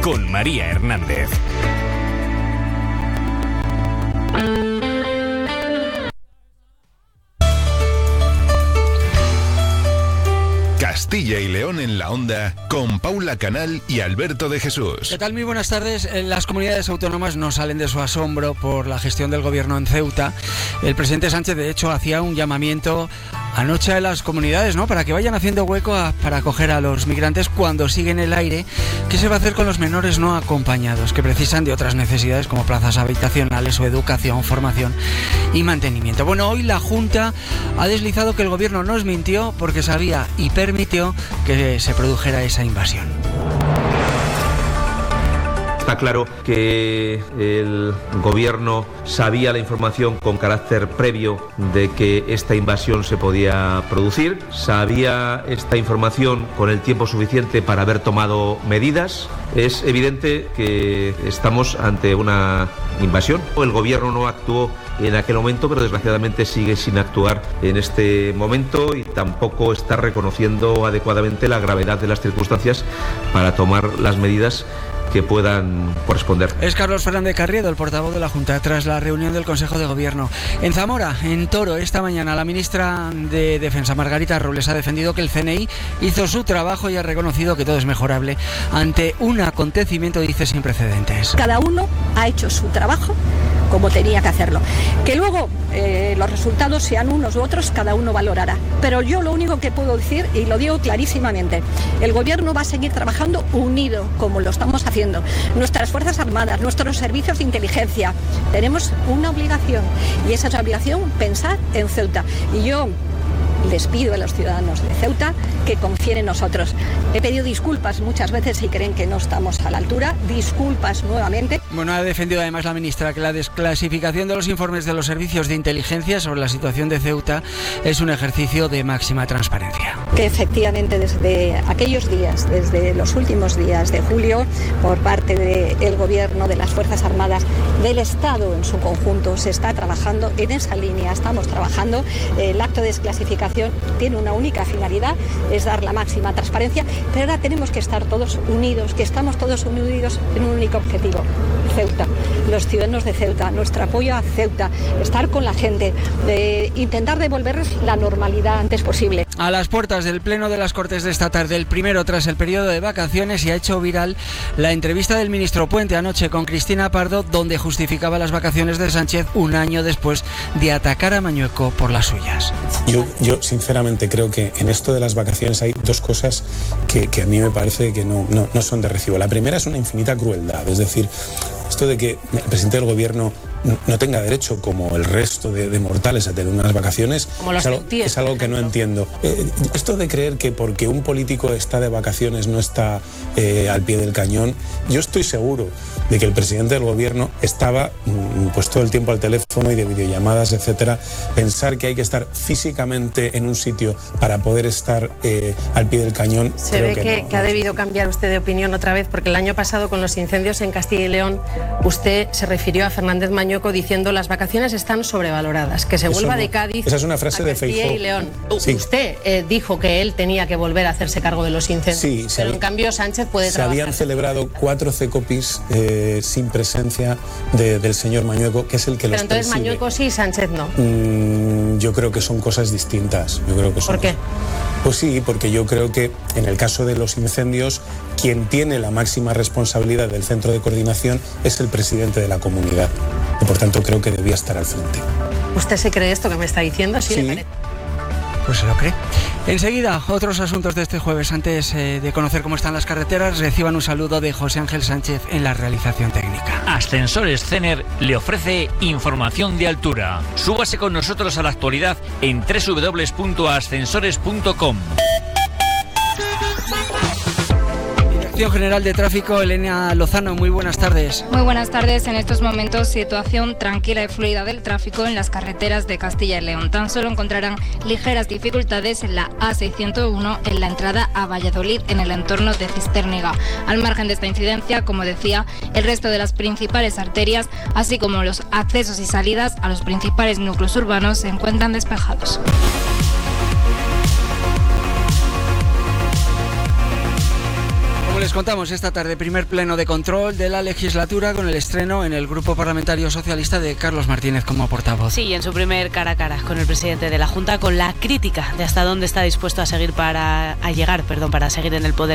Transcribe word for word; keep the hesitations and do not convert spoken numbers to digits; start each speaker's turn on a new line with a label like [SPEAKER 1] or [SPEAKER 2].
[SPEAKER 1] con María Hernández.
[SPEAKER 2] Castilla y León en la Onda, con Paula Canal y Alberto de Jesús.
[SPEAKER 3] ¿Qué tal? Muy buenas tardes. Las comunidades autónomas no salen de su asombro por la gestión del gobierno en Ceuta. El presidente Sánchez, de hecho, hacía un llamamiento anoche a las comunidades, ¿no?, para que vayan haciendo hueco a, para acoger a los migrantes cuando siguen el aire. ¿Qué se va a hacer con los menores no acompañados, que precisan de otras necesidades como plazas habitacionales o educación, formación y mantenimiento? Bueno, hoy la Junta ha deslizado que el gobierno nos mintió porque sabía y permitió que se produjera esa invasión.
[SPEAKER 4] Está claro que el gobierno sabía la información con carácter previo de que esta invasión se podía producir, sabía esta información con el tiempo suficiente para haber tomado medidas. Es evidente que estamos ante una invasión. El gobierno no actuó en aquel momento, pero desgraciadamente sigue sin actuar en este momento y tampoco está reconociendo adecuadamente la gravedad de las circunstancias para tomar las medidas que puedan corresponder.
[SPEAKER 3] Es Carlos Fernández Carriedo, el portavoz de la Junta, tras la reunión del Consejo de Gobierno. En Zamora, en Toro, esta mañana, la ministra de Defensa, Margarita Robles, ha defendido que el C N I hizo su trabajo y ha reconocido que todo es mejorable ante un acontecimiento, dice, sin precedentes.
[SPEAKER 5] Cada uno ha hecho su trabajo como tenía que hacerlo. Que luego eh, los resultados sean unos u otros, cada uno valorará. Pero yo lo único que puedo decir, y lo digo clarísimamente, el gobierno va a seguir trabajando unido, como lo estamos haciendo. Nuestras Fuerzas Armadas, nuestros servicios de inteligencia, tenemos una obligación, y esa es la obligación, pensar en Ceuta. Y yo les pido a los ciudadanos de Ceuta que confíen en nosotros. He pedido disculpas muchas veces si creen que no estamos a la altura. Disculpas nuevamente.
[SPEAKER 3] Bueno, ha defendido además la ministra que la desclasificación de los informes de los servicios de inteligencia sobre la situación de Ceuta es un ejercicio de máxima transparencia.
[SPEAKER 5] Que efectivamente desde aquellos días, desde los últimos días de julio, por parte del gobierno, de las Fuerzas Armadas, del Estado en su conjunto, se está trabajando en esa línea. Estamos trabajando. El acto de desclasificación tiene una única finalidad, es dar la máxima transparencia, pero ahora tenemos que estar todos unidos, que estamos todos unidos en un único objetivo: Ceuta, los ciudadanos de Ceuta, nuestro apoyo a Ceuta, estar con la gente, de intentar devolverles la normalidad antes posible.
[SPEAKER 3] A las puertas del Pleno de las Cortes de esta tarde, el primero tras el periodo de vacaciones, y ha hecho viral la entrevista del ministro Puente anoche con Cristina Pardo, donde justificaba las vacaciones de Sánchez un año después de atacar a Mañueco por las suyas.
[SPEAKER 6] Yo, yo sinceramente creo que en esto de las vacaciones hay dos cosas que, que a mí me parece que no, no, no son de recibo. La primera es una infinita crueldad, es decir, esto de que el presidente del gobierno no tenga derecho, como el resto de, de mortales, a tener unas vacaciones, es algo, es algo que no entiendo. Eh, esto de creer que porque un político está de vacaciones no está eh, al pie del cañón, yo estoy seguro de que el presidente del gobierno estaba pues todo el tiempo al teléfono y de videollamadas, etcétera. Pensar que hay que estar físicamente en un sitio para poder estar eh, al pie del cañón.
[SPEAKER 7] Se
[SPEAKER 6] creo
[SPEAKER 7] ve
[SPEAKER 6] que,
[SPEAKER 7] que,
[SPEAKER 6] no,
[SPEAKER 7] que ha debido cambiar usted de opinión otra vez, porque el año pasado con los incendios en Castilla y León usted se refirió a Fernández Mañueco diciendo las vacaciones están sobrevaloradas, que se
[SPEAKER 6] Eso
[SPEAKER 7] vuelva
[SPEAKER 6] no,
[SPEAKER 7] de Cádiz
[SPEAKER 6] esa es una frase
[SPEAKER 7] a
[SPEAKER 6] de
[SPEAKER 7] Castilla
[SPEAKER 6] Feijóo.
[SPEAKER 7] y León.
[SPEAKER 6] Sí.
[SPEAKER 7] Usted eh, dijo que él tenía que volver a hacerse cargo de los incendios,
[SPEAKER 6] Sí,
[SPEAKER 7] pero
[SPEAKER 6] había,
[SPEAKER 7] en cambio Sánchez puede
[SPEAKER 6] se
[SPEAKER 7] trabajar.
[SPEAKER 6] Se habían celebrado cuatro CECOPIs eh, sin presencia de, del señor Mañueco, que es el que
[SPEAKER 7] pero
[SPEAKER 6] los
[SPEAKER 7] entonces
[SPEAKER 6] preside.
[SPEAKER 7] Mañueco sí, Sánchez no.
[SPEAKER 6] Mm, yo creo que son cosas distintas. Yo creo que son
[SPEAKER 7] ¿Por qué?
[SPEAKER 6] Pues sí, porque yo creo que en el caso de los incendios, quien tiene la máxima responsabilidad del centro de coordinación es el presidente de la comunidad. Y por tanto creo que debía estar al frente.
[SPEAKER 7] ¿Usted se cree esto que me está diciendo? Sí,
[SPEAKER 6] Sí.
[SPEAKER 7] le parece.
[SPEAKER 3] Pues se lo cree. Enseguida, otros asuntos de este jueves. Antes eh, de conocer cómo están las carreteras, reciban un saludo de José Ángel Sánchez en la realización técnica.
[SPEAKER 1] Ascensores Cener le ofrece información de altura. Súbase con nosotros a la actualidad en doble u doble u doble u punto ascensores punto com.
[SPEAKER 3] Dirección General de Tráfico, Elena Lozano, muy buenas tardes.
[SPEAKER 8] Muy buenas tardes. En estos momentos, situación tranquila y fluida del tráfico en las carreteras de Castilla y León. Tan solo encontrarán ligeras dificultades en la A seiscientos uno en la entrada a Valladolid, en el entorno de Cistérniga. Al margen de esta incidencia, como decía, el resto de las principales arterias, así como los accesos y salidas a los principales núcleos urbanos, se encuentran despejados.
[SPEAKER 3] Les Les contamos esta tarde primer pleno de control de la legislatura con el estreno en el Grupo Parlamentario Socialista de Carlos Martínez como portavoz.
[SPEAKER 9] Sí, en su primer cara a cara con el presidente de la Junta, con la crítica de hasta dónde está dispuesto a seguir para a llegar, perdón, para seguir en el poder